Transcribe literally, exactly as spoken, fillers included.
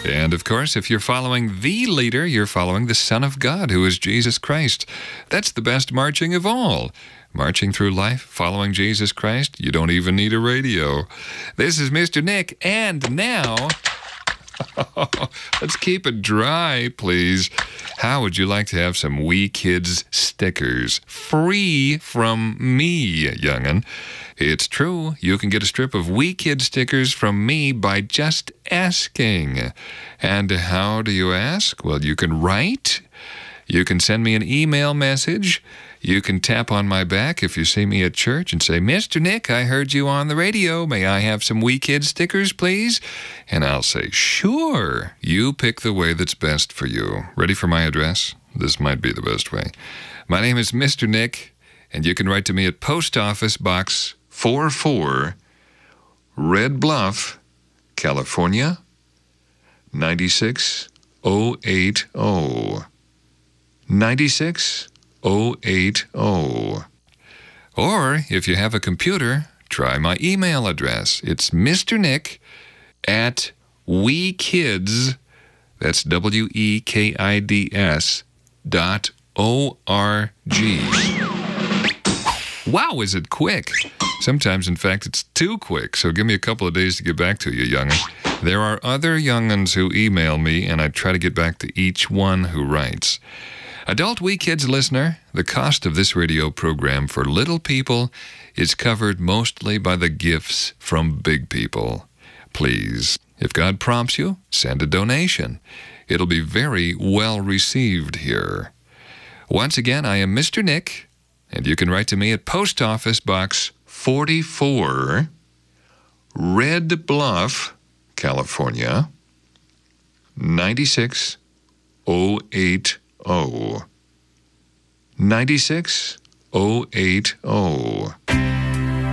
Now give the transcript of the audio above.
And, of course, if you're following the leader, you're following the Son of God, who is Jesus Christ. That's the best marching of all. Marching through life, following Jesus Christ, you don't even need a radio. This is Mister Nick, and now... let's keep it dry, please. How would you like to have some We Kids stickers free from me, young'un? It's true. You can get a strip of We Kids stickers from me by just asking. And how do you ask? Well, you can write. You can send me an email message. You can tap on my back if you see me at church and say, Mister Nick, I heard you on the radio. May I have some We Kids stickers, please? And I'll say, sure. You pick the way that's best for you. Ready for my address? This might be the best way. My name is Mister Nick, and you can write to me at Post Office Box forty-four, Red Bluff, California, nine six oh eight oh. nine six oh eight oh. Or, if you have a computer, try my email address. It's Mister Nick at WeKids, that's W E K I D S, dot O R G. Wow, is it quick? Sometimes, in fact, it's too quick, so give me a couple of days to get back to you, young'un. There are other young'uns who email me, and I try to get back to each one who writes. Adult We Kids listener, the cost of this radio program for little people is covered mostly by the gifts from big people. Please, if God prompts you, send a donation. It'll be very well received here. Once again, I am Mister Nick, and you can write to me at Post Office Box forty-four, Red Bluff, California, nine six oh eight oh. nine six oh eight oh.